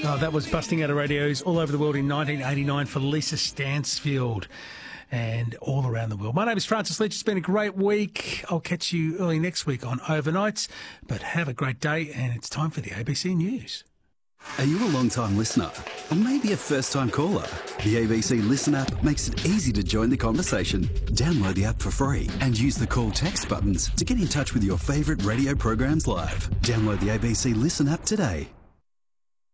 Oh, that was busting out of radios all over the world in 1989 for Lisa Stansfield and all around the world. My name is Francis Leach. It's been a great week. I'll catch you early next week on Overnights, but have a great day, and it's time for the ABC News. Are you a long-time listener? Or maybe a first-time caller? The ABC Listen app makes it easy to join the conversation. Download the app for free and use the call text buttons to get in touch with your favourite radio programs live. Download the ABC Listen app today.